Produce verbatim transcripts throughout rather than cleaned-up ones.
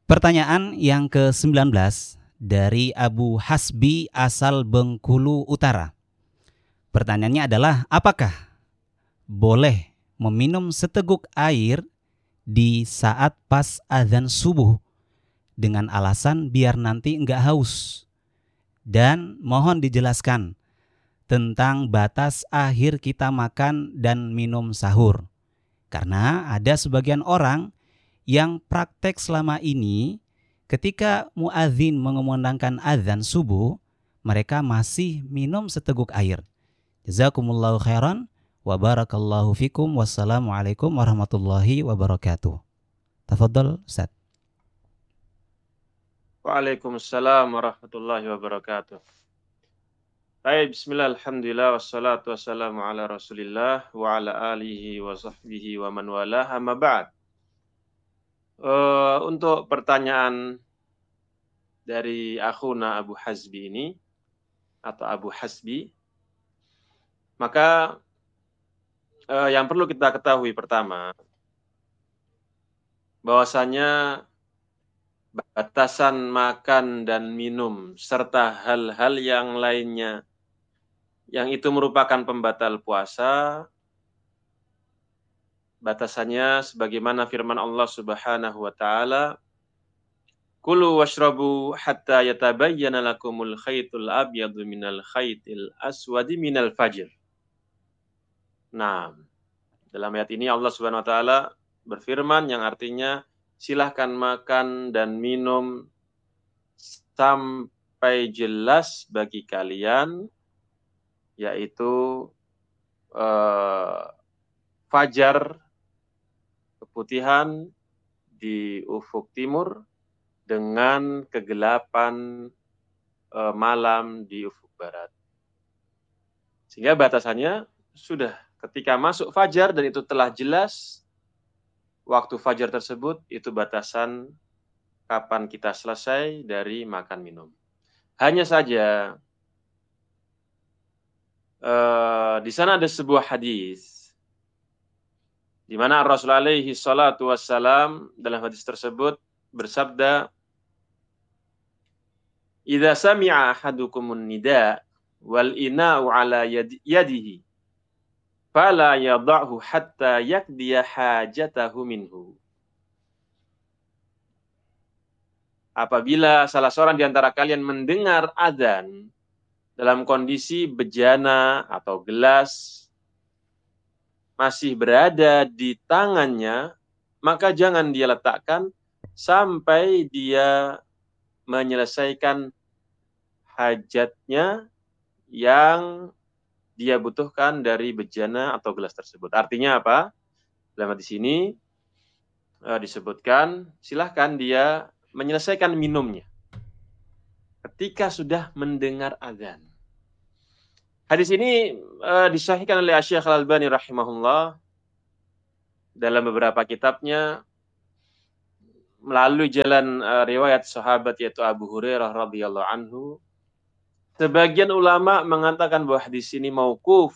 Pertanyaan yang ke sembilan belas dari Abu Hasbi asal Bengkulu Utara. Pertanyaannya adalah, apakah boleh meminum seteguk air di saat pas azan subuh dengan alasan biar nanti enggak haus? Dan mohon dijelaskan tentang batas akhir kita makan dan minum sahur. Karena ada sebagian orang yang praktek selama ini ketika muadzin mengumandangkan azan subuh, mereka masih minum seteguk air. Jazakumullahu khairan wa barakallahu fikum. Wassalamualaikum warahmatullahi wabarakatuh. Tafadhol Ustaz. Waalaikumsalam warahmatullahi wabarakatuh. Baik, bismillah, alhamdulillah, wassalatu wassalamu ala rasulillah wa ala alihi wa sahbihi wa man walah, amma ba'd. Uh, untuk pertanyaan dari akhuna Abu Hasbi ini, atau Abu Hasbi, maka uh, yang perlu kita ketahui pertama, bahwasanya batasan makan dan minum serta hal-hal yang lainnya yang itu merupakan pembatal puasa, batasannya sebagaimana firman Allah Subhanahu wa taala, "Kulu washrabu hatta yatabayyana lakumul khaytul abyadu minal khaytil aswadi minal fajr." Nah, dalam ayat ini Allah Subhanahu wa taala berfirman yang artinya silahkan makan dan minum sampai jelas bagi kalian, yaitu eh, fajar, keputihan di ufuk timur dengan kegelapan eh, malam di ufuk barat. Sehingga batasannya sudah ketika masuk fajar dan itu telah jelas waktu fajar tersebut, itu batasan kapan kita selesai dari makan minum. Hanya saja uh, di sana ada sebuah hadis di mana Rasulullah alaihi salatu wassalam dalam hadis tersebut bersabda, "Idza sami'a ahadukumun nida wal ina'u ala yadihi fala yada'hu hatta yakdiya hajatahu minhu." Apabila salah seorang di antara kalian mendengar adzan dalam kondisi bejana atau gelas masih berada di tangannya, maka jangan dia letakkan sampai dia menyelesaikan hajatnya yang dia butuhkan dari bejana atau gelas tersebut. Artinya apa? Dalam hadis ini uh, disebutkan, silahkan dia menyelesaikan minumnya ketika sudah mendengar azan. Hadis ini uh, disahihkan oleh Syekh Al-Albani rahimahullah dalam beberapa kitabnya melalui jalan uh, riwayat sahabat yaitu Abu Hurairah radhiyallahu anhu. Sebagian ulama mengatakan bahwa hadis ini mauquf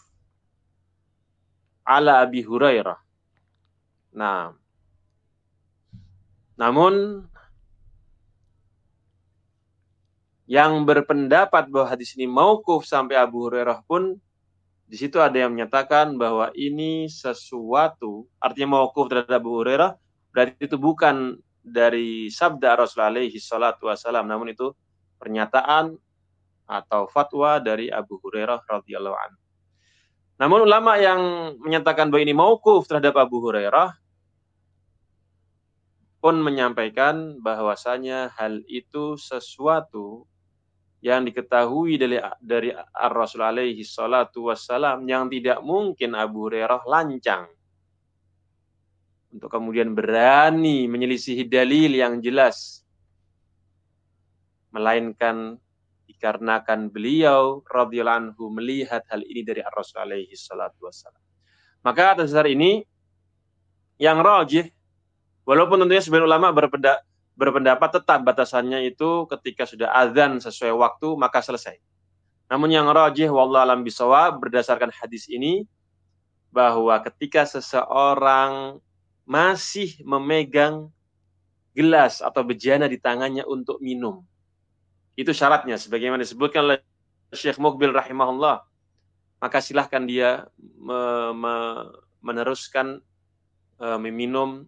ala Abi Hurairah. Nah, namun yang berpendapat bahwa hadis ini mauquf sampai Abu Hurairah pun di situ ada yang menyatakan bahwa ini sesuatu, artinya mauquf terhadap Abu Hurairah, berarti itu bukan dari sabda Rasulullah alaihi salatu wasallam, namun itu pernyataan atau fatwa dari Abu Hurairah radhiyallahu anhu. Namun ulama yang menyatakan bahwa ini mauquf terhadap Abu Hurairah pun menyampaikan bahwasanya hal itu sesuatu yang diketahui dari, dari Rasul alaihi salatu wassalam yang tidak mungkin Abu Hurairah lancang untuk kemudian berani menyelisihi dalil yang jelas, melainkan dikarenakan beliau radhiyallahu anhu melihat hal ini dari Rasul alaihi salatu wassalam. Maka atas dasar ini yang rajih, walaupun tentunya sebagian ulama berpendapat berpendapat tetap batasannya itu ketika sudah azan sesuai waktu maka selesai. Namun yang rajih wallahu alam bisawab berdasarkan hadis ini bahwa ketika seseorang masih memegang gelas atau bejana di tangannya untuk minum. Itu syaratnya sebagaimana disebutkan oleh Syekh Muqbil rahimahullah. Maka silahkan dia me, me, meneruskan e, meminum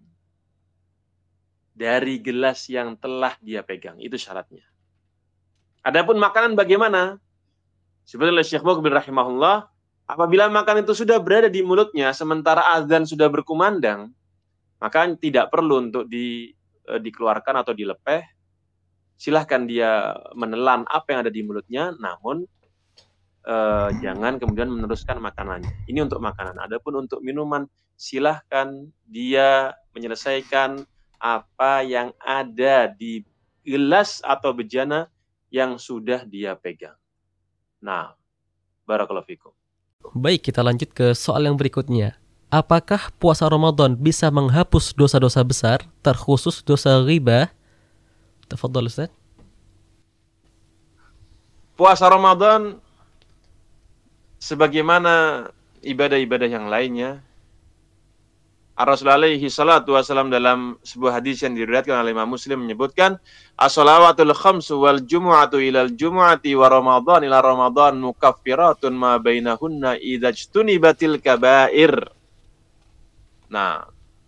dari gelas yang telah dia pegang. Itu syaratnya. Adapun makanan bagaimana? Sebenarnya Syekh Muqbil rahimahullah, apabila makanan itu sudah berada di mulutnya sementara azan sudah berkumandang, maka tidak perlu untuk di, e, dikeluarkan atau dilepeh. Silahkan dia menelan apa yang ada di mulutnya, namun e, jangan kemudian meneruskan makanannya. Ini untuk makanan. Adapun untuk minuman, silahkan dia menyelesaikan apa yang ada di gelas atau bejana yang sudah dia pegang. Nah, barakallahu fikum. Baik, kita lanjut ke soal yang berikutnya. Apakah puasa Ramadan bisa menghapus dosa-dosa besar, terkhusus dosa ghibah? Tafadhol Ustaz. Puasa Ramadan sebagaimana ibadah-ibadah yang lainnya, Rasulullah alaihi salatu wasallam dalam sebuah hadis yang diriwayatkan oleh Imam Muslim menyebutkan, as-salawatul khamsu wal jumu'atu ilal jumu'ati wa ramadan ila ramadan mukaffiratun ma bainahunna idza ijtunibatil kaba'ir. Nah,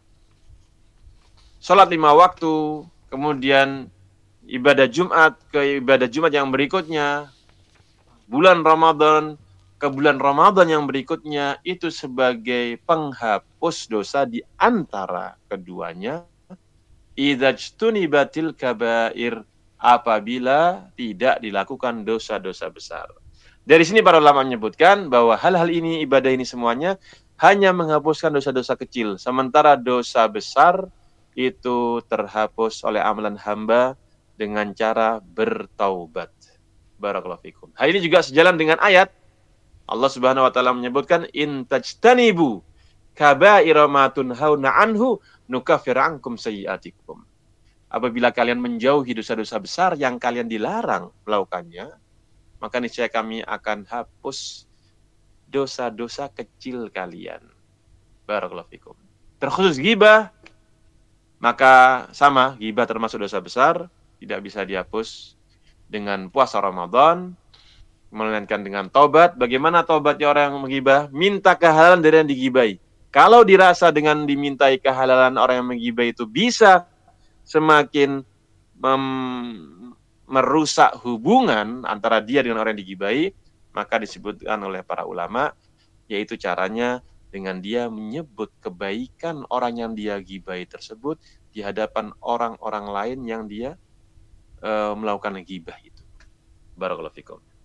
salat lima waktu, kemudian ibadah Jumat ke ibadah Jumat yang berikutnya, bulan Ramadan ke bulan Ramadan yang berikutnya, itu sebagai penghapus dosa di antara keduanya. Idza ijtunibatil kaba'ir, apabila tidak dilakukan dosa-dosa besar. Dari sini para ulama menyebutkan bahwa hal-hal ini, ibadah ini semuanya hanya menghapuskan dosa-dosa kecil, sementara dosa besar itu terhapus oleh amalan hamba dengan cara bertaubat. Barakallahu fikum. Hal ini juga sejalan dengan ayat Allah Subhanahu wa taala menyebutkan, in tajtanibu kaba'ira ma tunhauna anhu nukaffir ankum sayyi'atikum. Apabila kalian menjauhi dosa-dosa besar yang kalian dilarang melakukannya, maka niscaya kami akan hapus dosa-dosa kecil kalian. Barakallahu fikum. Terkhusus ghibah, maka sama, ghibah termasuk dosa besar, tidak bisa dihapus dengan puasa Ramadan, melainkan dengan taubat. Bagaimana taubatnya orang yang menggibah? Minta kehalalan dari yang digibahi. Kalau dirasa dengan dimintai kehalalan orang yang menggibah itu bisa semakin mem- merusak hubungan antara dia dengan orang yang digibahi, maka disebutkan oleh para ulama, yaitu caranya dengan dia menyebut kebaikan orang yang dia gibahi tersebut di hadapan orang-orang lain yang dia uh, melakukan gibah itu. Barakallahu fikum.